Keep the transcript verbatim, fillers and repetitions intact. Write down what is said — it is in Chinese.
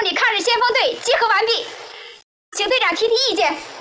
抗日先锋队集合完毕，请队长提提意见。